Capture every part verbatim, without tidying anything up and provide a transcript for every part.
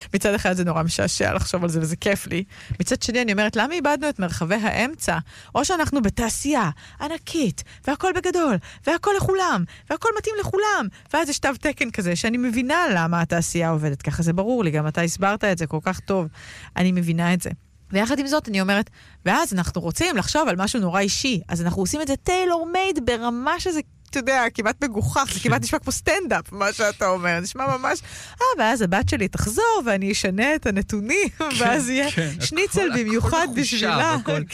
מצד אחד זה נורא משעשע לחשוב על זה, וזה כיף לי. מצד שני, אני אומרת, למה איבדנו את מרחבי האמצע? או שאנחנו בתעשייה ענקית, והכל בגדול, והכל לכולם, והכל מתאים לכולם, ואז יש תו תקן כזה, שאני מבינה למה התעשייה עובדת ככה, זה ברור לי, גם אתה הסברת את זה כל כך טוב, אני מבינה את זה. ויחד עם זאת אני אומרת, ואז אנחנו רוצים לחשוב על משהו נורא אישי, אז אנחנו עושים את זה טיילור מייד ברמה שזה, אתה יודע, כמעט מגוחך, זה כמעט נשמע כמו סטנדאפ, מה שאתה אומר, נשמע ממש, אה, ואז הבת שלי תחזור, ואני אשנה את הנתונים, ואז יהיה שניצל במיוחד בשבילה.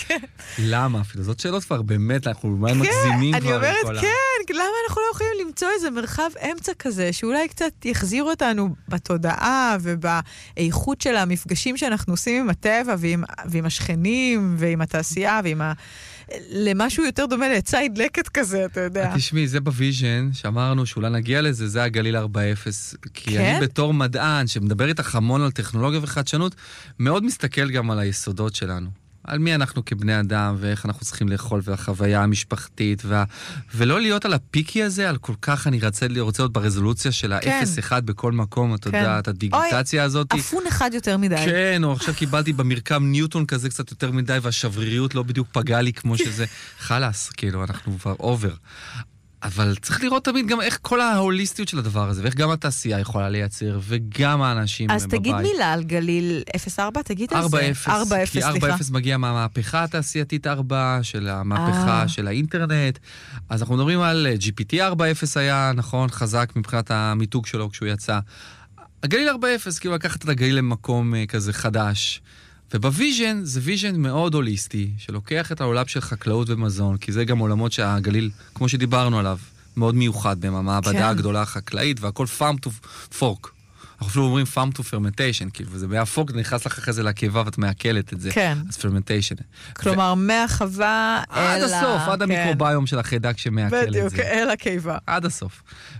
למה? אפילו זאת שאלות כבר, באמת, אנחנו מגזימים כבר. אני אומרת, כן, למה אנחנו לא יכולים למצוא איזה מרחב אמצע כזה, שאולי קצת יחזיר אותנו בתודעה, ובאיכות של המפגשים שאנחנו עושים עם הטבע, ועם השכנים, ועם התעשייה, ועם ה... למשהו יותר דומה לצייד לקט כזה, אתה יודע. תשמעי, זה בוויז'ן, שאמרנו שאולי נגיע לזה, זה הגליל ארבע אפס, כי אני בתור מדען, שמדבר איתך המון על טכנולוגיה וחדשנות, מאוד מסתכל גם על היסודות שלנו. על מי אנחנו כבני אדם, ואיך אנחנו צריכים לאכול, והחוויה המשפחתית, וה... ולא להיות על הפיקי הזה, על כל כך אני רוצה, רוצה להיות ברזולוציה של ה-אפס אחד בכל מקום, אתה יודע, את הדיגיטציה הזאת. אוי, אפון אחד יותר מדי. כן, או עכשיו קיבלתי במרקם ניוטון כזה קצת יותר מדי, והשבריריות לא בדיוק פגעה לי כמו שזה. חלס, כאילו, אנחנו כבר אובר. אבל צריך לראות תמיד גם איך כל ההוליסטיות של הדבר הזה, ואיך גם התעשייה יכולה לייצר, וגם האנשים אז בבית. תגיד מילה על גליל אפס ארבע, תגיד על זה. ארבע אפס, ארבע אפס, כי ארבע אפס מגיע מהמהפכה התעשייתית ארבע, של המהפכה אה. של האינטרנט. אז אנחנו מדברים על ג'י פי טי ארבע אפס היה, נכון, חזק מבחינת המיתוג שלו כשהוא יצא. הגליל ארבע אפס, כאילו לקחת את הגליל למקום כזה חדש. ובוויז'ן זה ויז'ן מאוד הוליסטי, שלוקח את העולם של חקלאות ומזון, כי זה גם עולמות שהגליל, כמו שדיברנו עליו, מאוד מיוחד בהם, המעבדה כן. הגדולה החקלאית, והכל farm to fork. אנחנו אפילו אומרים farm to fermentation, כאילו, וזה מהפורק, נכנס לך אחרי זה לקיבה, ואת מעכלת את זה. כן. אז fermentation. כלומר, ו... מהחווה אל ה... עד הסוף, עד כן. המיקרוביום של החידק שמעכל את זה. בדיוק, אל הקיבה. עד הסוף.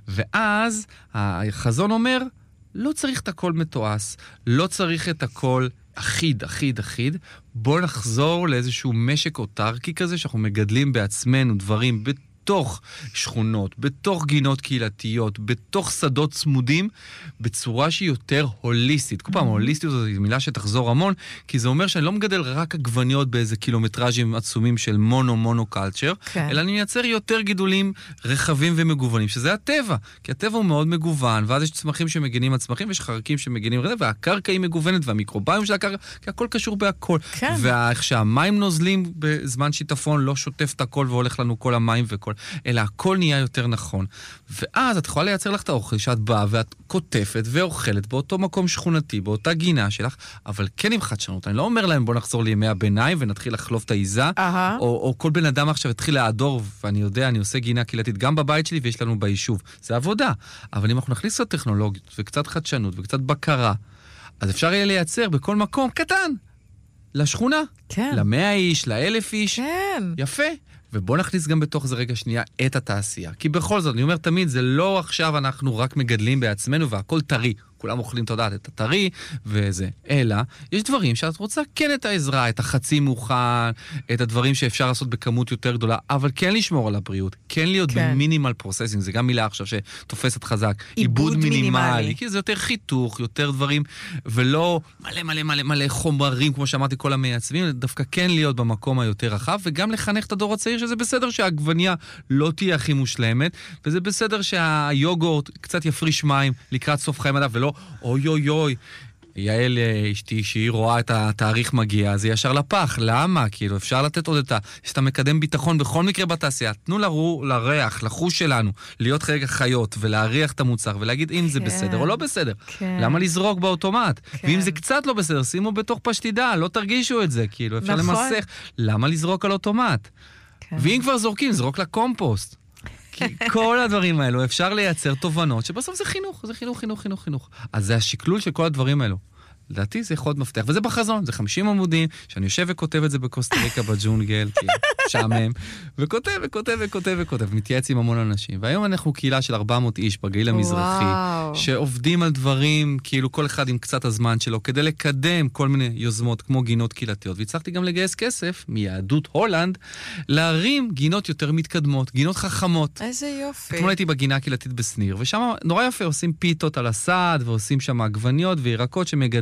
ואז, החזון אומר, לא צריך את הכל מתועש, לא צריך את הכל אחיד, אחיד, אחיד. בואו נחזור לאיזשהו משק אוטרקי כזה, שאנחנו מגדלים בעצמנו דברים בתוך שכונות, בתוך גינות קהילתיות, בתוך שדות צמודים, בצורה שהיא יותר הוליסטית. כל פעם, הוליסטיות זו מילה שתחזור המון, כי זה אומר שאני לא מגדל רק עגבניות באיזה קילומטראז'ים עצומים של מונו-מונו קלצ'ר, כן. אלא אני מייצר יותר גידולים רחבים ומגוונים, שזה הטבע. כי הטבע הוא מאוד מגוון, ואז יש צמחים שמגנים על צמחים, ויש חרקים שמגנים על זה, והקרקע היא מגוונת, והמיקרוביום של הקרקע, כי הכל קשור בהכל. כן. ואיך שהמים נוזלים בזמן שיטפון, לא שוטף את הכל והולך לנו כל המים וכל, אלא הכל נהיה יותר נכון. ואז את יכולה לייצר לך את האוכל שאת באה ואת כותפת ואוכלת באותו מקום שכונתי, באותה גינה שלך, אבל כן עם חדשנות. אני לא אומר להם בוא נחזור לימי הביניים ונתחיל לחלוף את העיזה, uh-huh. או, או כל בן אדם עכשיו התחיל לעדור, ואני יודע, אני עושה גינה קהילתית גם בבית שלי ויש לנו ביישוב. זה עבודה. אבל אם אנחנו נכניס קצת טכנולוגיות וקצת חדשנות וקצת בקרה, אז אפשר יהיה לייצר בכל מקום קטן, לשכונה, כן. למאה איש, לאלף איש. כן. יפה. ובוא נכניס גם בתוך זה רגע שנייה את התעשייה. כי בכל זאת, אני אומר תמיד, זה לא עכשיו אנחנו רק מגדלים בעצמנו והכל טרי. כולם אוכלים תודעת את הטרי וזה. אלא, יש דברים שאת רוצה כן את העזרה, את החצי מוכן, את הדברים שאפשר לעשות בכמות יותר גדולה, אבל כן לשמור על הבריאות, כן להיות כן. במינימל פרוססינג, זה גם מילה עכשיו שתופסת חזק. עיבוד, עיבוד מינימלי. מינימלי. כי זה יותר חיתוך, יותר דברים, ולא מלא מלא מלא מלא חומרים, כמו שאמרתי, כל המייצבים, דווקא כן להיות במקום היותר רחב, וגם לחנך את הדור הצעיר, שזה בסדר שהעגבניה לא תהיה הכי מושלמת, וזה בסדר שהיוגורט קצת יפריש מים לקראת סוף חיים עליו, ולא אוי אוי אוי, יעל אשתי שהיא רואה את התאריך מגיע, זה ישר לפח. למה? כאילו אפשר לתת עוד את ה... שאתה מקדם ביטחון בכל מקרה בתעשייה. תנו לרו, לריח, לחוש שלנו, להיות רגע חיות ולהריח את המוצר ולהגיד אם כן. זה בסדר או לא בסדר. כן. למה לזרוק באוטומט? כן. ואם זה קצת לא בסדר, שימו בתוך פשטידה, לא תרגישו את זה, כאילו אפשר נכון. למסך. למה לזרוק על אוטומט? כן. ואם כבר זורקים, זרוק לקומפוסט. כי כל הדברים האלו אפשר לייצר תובנות שבסוף זה חינוך, זה חינוך, חינוך, חינוך, חינוך. אז זה השקלול של כל הדברים האלו. לדעתי זה יכול להיות מפתח, וזה בחזון, זה חמישים עמודים, שאני יושב וכותב את זה בקוסטה ריקה בג'ונגל, כי שעמם, וכותב וכותב וכותב וכותב, מתייעץ עם המון אנשים. והיום אנחנו קהילה של ארבע מאות איש בגליל המזרחי, שעובדים על דברים, כאילו כל אחד עם קצת הזמן שלו, כדי לקדם כל מיני יוזמות כמו גינות קהילתיות. והצלחתי גם לגייס כסף מיהדות הולנד, להרים גינות יותר מתקדמות, גינות חכמות. איזה יופי. אתמול הייתי בגינה הקהילתית בסניר, ושם נורא יפה, עושים פיתות על הסד, ועושים שם עגבניות וירקות שמגדלים